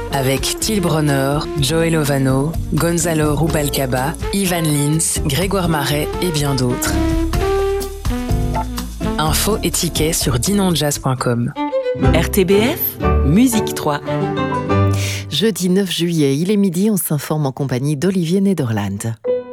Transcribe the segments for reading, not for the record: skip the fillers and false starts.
avec Till Brunner, Joey Lovano, Gonzalo Rubalcaba, Ivan Lins, Grégoire Marais et bien d'autres. Infos et tickets sur dinonjazz.com. RTBF, Musique 3. Jeudi 9 juillet, il est midi, on s'informe en compagnie d'Olivier Nederland.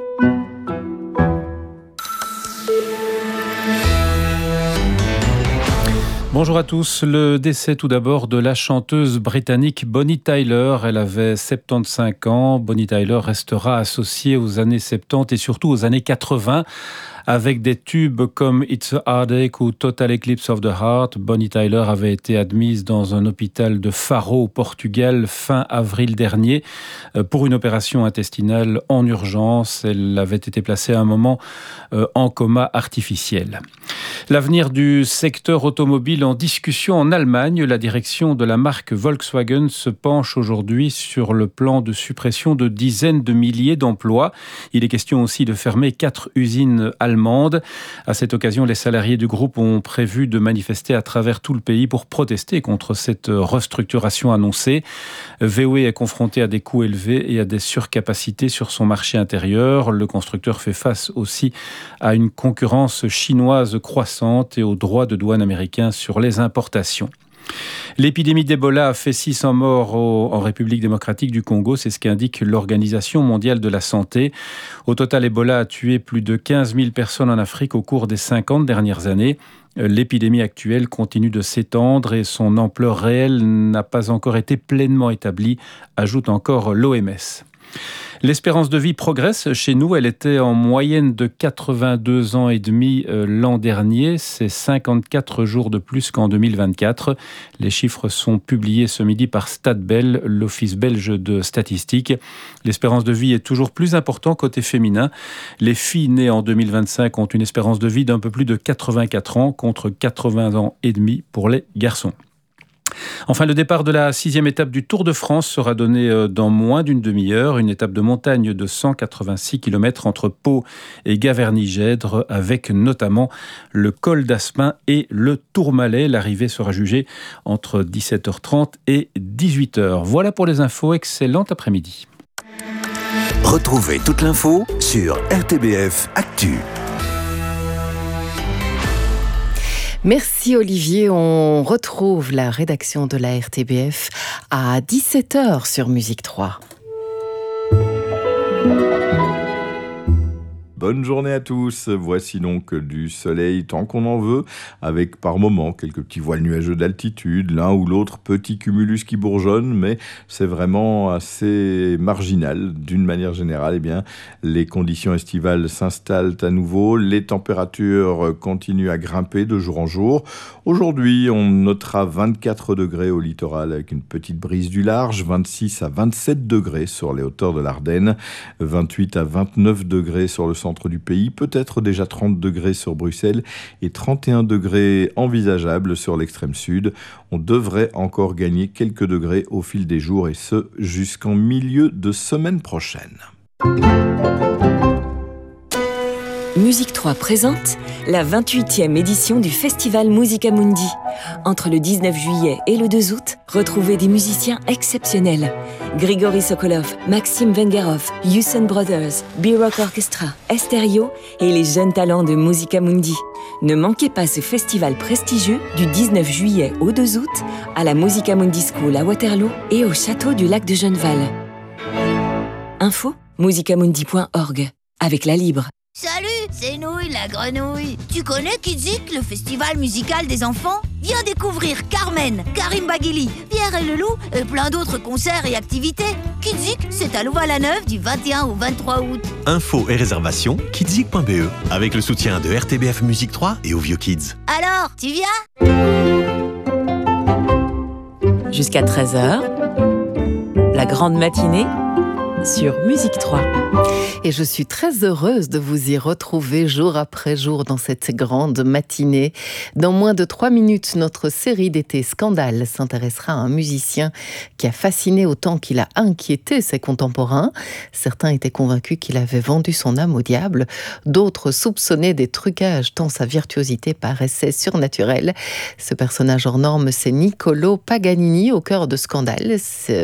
Bonjour à tous. Le décès tout d'abord de la chanteuse britannique Bonnie Tyler. Elle avait 75 ans. Bonnie Tyler restera associée aux années 70 et surtout aux années 80. Avec des tubes comme It's a Heartache ou Total Eclipse of the Heart, Bonnie Tyler avait été admise dans un hôpital de Faro au Portugal fin avril dernier pour une opération intestinale en urgence. Elle avait été placée à un moment en coma artificiel. L'avenir du secteur automobile en discussion en Allemagne. La direction de la marque Volkswagen se penche aujourd'hui sur le plan de suppression de dizaines de milliers d'emplois. Il est question aussi de fermer 4 usines allemandes. À cette occasion, les salariés du groupe ont prévu de manifester à travers tout le pays pour protester contre cette restructuration annoncée. VW est confronté à des coûts élevés et à des surcapacités sur son marché intérieur. Le constructeur fait face aussi à une concurrence chinoise croissante et aux droits de douane américains sur les importations. L'épidémie d'Ebola a fait 600 morts en République démocratique du Congo, c'est ce qu'indique l'Organisation mondiale de la santé. Au total, Ebola a tué plus de 15 000 personnes en Afrique au cours des 50 dernières années. L'épidémie actuelle continue de s'étendre et son ampleur réelle n'a pas encore été pleinement établie, ajoute encore l'OMS. L'espérance de vie progresse chez nous. Elle était en moyenne de 82 ans et demi l'an dernier. C'est 54 jours de plus qu'en 2024. Les chiffres sont publiés ce midi par Statbel, l'Office belge de statistique. L'espérance de vie est toujours plus importante côté féminin. Les filles nées en 2025 ont une espérance de vie d'un peu plus de 84 ans contre 80 ans et demi pour les garçons. Enfin, le départ de la 6e étape du Tour de France sera donné dans moins d'une demi-heure. Une étape de montagne de 186 km entre Pau et Gaverny-Gèdre, avec notamment le col d'Aspin et le Tourmalet. L'arrivée sera jugée entre 17h30 et 18h. Voilà pour les infos. Excellent après-midi. Retrouvez toute l'info sur RTBF Actu. Merci Olivier, on retrouve la rédaction de la RTBF à 17h sur Musique 3. Bonne journée à tous, voici donc du soleil tant qu'on en veut, avec par moments quelques petits voiles nuageux d'altitude, l'un ou l'autre petit cumulus qui bourgeonne, mais c'est vraiment assez marginal. D'une manière générale, les conditions estivales s'installent à nouveau, les températures continuent à grimper de jour en jour. Aujourd'hui, on notera 24 degrés au littoral avec une petite brise du large, 26 à 27 degrés sur les hauteurs de l'Ardenne, 28 à 29 degrés sur le centre du pays, peut-être déjà 30 degrés sur Bruxelles et 31 degrés envisageables sur l'extrême sud. On devrait encore gagner quelques degrés au fil des jours et ce jusqu'en milieu de semaine prochaine. Musique 3 présente la 28e édition du Festival Musica Mundi. Entre le 19 juillet et le 2 août, retrouvez des musiciens exceptionnels. Grigory Sokolov, Maxime Vengerov, Houston Brothers, B-Rock Orchestra, Esterio et les jeunes talents de Musica Mundi. Ne manquez pas ce festival prestigieux du 19 juillet au 2 août à la Musica Mundi School à Waterloo et au château du lac de Genneval. Info musicamundi.org avec la Libre. Salut, c'est Nouille, la grenouille. Tu connais Kidzik, le festival musical des enfants ? Viens découvrir Carmen, Karim Baghili, Pierre et le Loup et plein d'autres concerts et activités. Kidzik, c'est à Louvain-la-Neuve du 21 au 23 août. Infos et réservations, kidzik.be, avec le soutien de RTBF Musique 3 et Ovio Kids. Alors, tu viens ? Jusqu'à 13h, la grande matinée sur Musique 3. Et je suis très heureuse de vous y retrouver jour après jour dans cette grande matinée. Dans moins de 3 minutes, notre série d'été Scandale s'intéressera à un musicien qui a fasciné autant qu'il a inquiété ses contemporains. Certains étaient convaincus qu'il avait vendu son âme au diable. D'autres soupçonnaient des trucages tant sa virtuosité paraissait surnaturelle. Ce personnage hors norme, c'est Niccolò Paganini au cœur de Scandale.